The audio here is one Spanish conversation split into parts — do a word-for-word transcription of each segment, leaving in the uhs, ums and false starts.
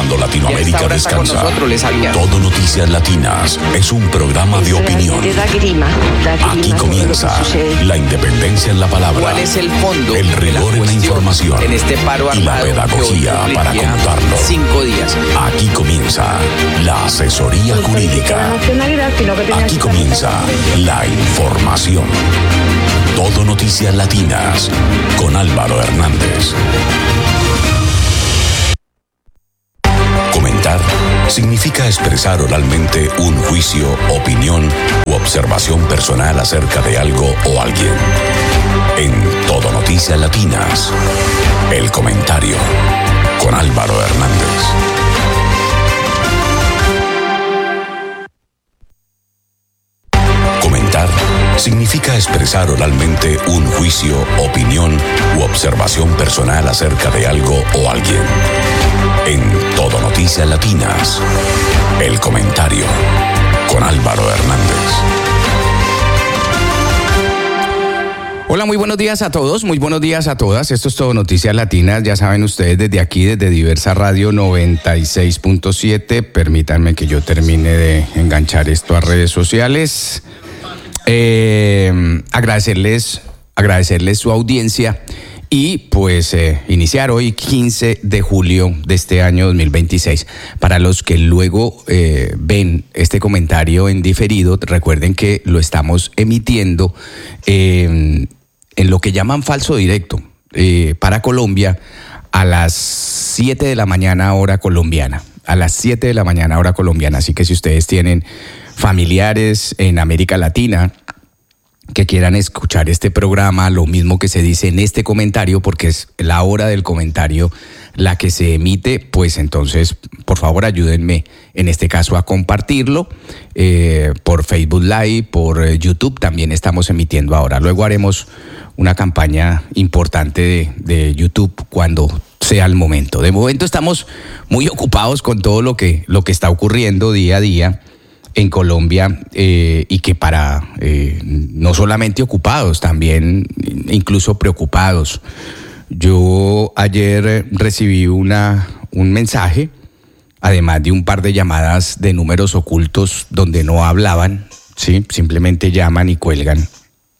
Cuando Latinoamérica descansa, Todo Noticias Latinas es un programa de opinión. Aquí comienza la independencia en la palabra, ¿cuál es el fondo, el rigor en la información en este paro y la pedagogía para contarlo? Cinco días. Aquí comienza la asesoría jurídica. Aquí comienza la información. Todo Noticias Latinas con Álvaro Hernández. Comentar significa expresar oralmente un juicio, opinión u observación personal acerca de algo o alguien. En Todo Noticias Latinas, el comentario con Álvaro Hernández. Comentar significa expresar oralmente un juicio, opinión u observación personal acerca de algo o alguien. En Todo Noticias Latinas, el comentario con Álvaro Hernández. Hola, muy buenos días a todos, muy buenos días a todas. Esto es Todo Noticias Latinas, ya saben ustedes, desde aquí, desde Diversa Radio noventa y seis punto siete. Permítanme que yo termine de enganchar esto a redes sociales. Eh, agradecerles, agradecerles su audiencia y pues eh, iniciar hoy quince de julio de este año dos mil veintiséis. Para los que luego eh, ven este comentario en diferido, recuerden que lo estamos emitiendo eh, en lo que llaman falso directo eh, para Colombia a las siete de la mañana hora colombiana. A las siete de la mañana hora colombiana. Así que si ustedes tienen familiares en América Latina que quieran escuchar este programa, lo mismo que se dice en este comentario, porque es la hora del comentario la que se emite, pues entonces, por favor, ayúdenme en este caso a compartirlo eh, por Facebook Live, por YouTube, también estamos emitiendo ahora. Luego haremos una campaña importante de, de YouTube cuando sea el momento. De momento estamos muy ocupados con todo lo que, lo que está ocurriendo día a día en Colombia eh, y que para eh, no solamente ocupados, también incluso preocupados. Yo ayer recibí una, un mensaje, además de un par de llamadas de números ocultos donde no hablaban, ¿sí? Simplemente llaman y cuelgan.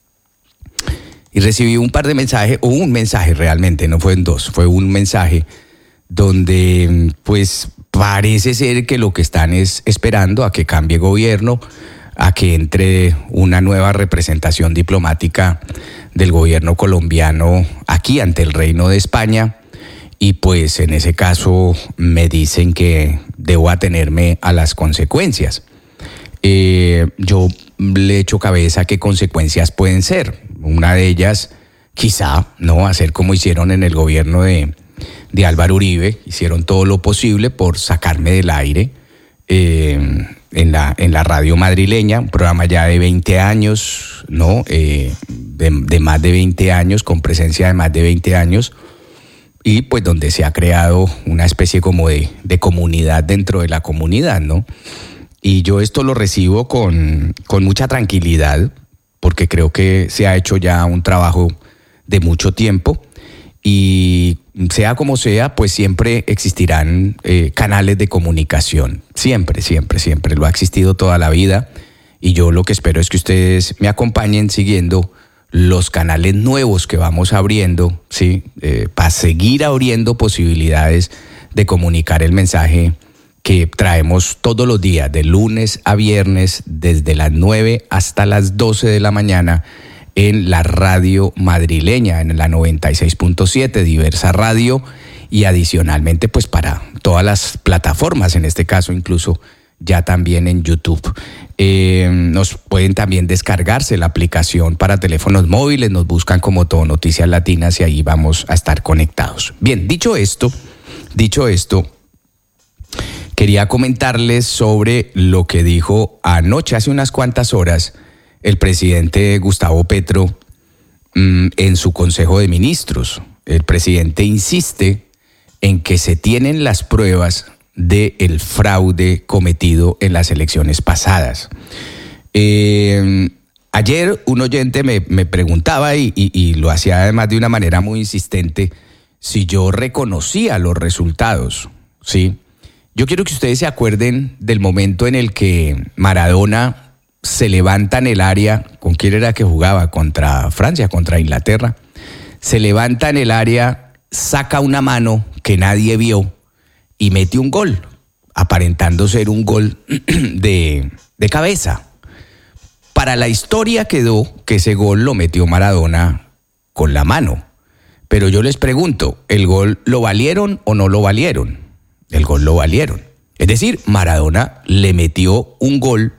Y recibí un par de mensajes, o un mensaje realmente, no fue en dos, fue un mensaje donde pues parece ser que lo que están es esperando a que cambie gobierno, a que entre una nueva representación diplomática del gobierno colombiano aquí ante el Reino de España, y pues en ese caso me dicen que debo atenerme a las consecuencias. Eh, yo le echo cabeza a qué consecuencias pueden ser. Una de ellas, quizá, no hacer como hicieron en el gobierno de de Álvaro Uribe, hicieron todo lo posible por sacarme del aire eh, en, la, en la radio madrileña, un programa ya de veinte años, ¿no? Eh, de, de más de veinte años, con presencia de más de veinte años, y pues donde se ha creado una especie como de, de comunidad dentro de la comunidad, ¿no? Y yo esto lo recibo con, con mucha tranquilidad, porque creo que se ha hecho ya un trabajo de mucho tiempo, y sea como sea, pues siempre existirán eh, canales de comunicación. Siempre, siempre, siempre. Lo ha existido toda la vida. Y yo lo que espero es que ustedes me acompañen siguiendo los canales nuevos que vamos abriendo, ¿sí? Eh, para seguir abriendo posibilidades de comunicar el mensaje que traemos todos los días, de lunes a viernes, desde las nueve hasta las doce de la mañana, en la radio madrileña, en la noventa y seis punto siete, Diversa Radio, y adicionalmente pues para todas las plataformas, en este caso incluso ya también en YouTube. Eh, nos pueden también descargarse la aplicación para teléfonos móviles, nos buscan como Todo Noticias Latinas y ahí vamos a estar conectados. Bien, dicho esto, dicho esto, quería comentarles sobre lo que dijo anoche, hace unas cuantas horas, el presidente Gustavo Petro mmm, en su Consejo de Ministros. El presidente insiste en que se tienen las pruebas del fraude cometido en las elecciones pasadas. Eh, ayer un oyente me, me preguntaba, y, y, y lo hacía además de una manera muy insistente, si yo reconocía los resultados, ¿sí? Yo quiero que ustedes se acuerden del momento en el que Maradona se levanta en el área. ¿Con quién era que jugaba? Contra Francia, contra Inglaterra. Se levanta en el área, saca una mano que nadie vio y mete un gol, aparentando ser un gol de, de cabeza. Para la historia quedó que ese gol lo metió Maradona con la mano. Pero yo les pregunto, ¿el gol lo valieron o no lo valieron? El gol lo valieron. Es decir, Maradona le metió un gol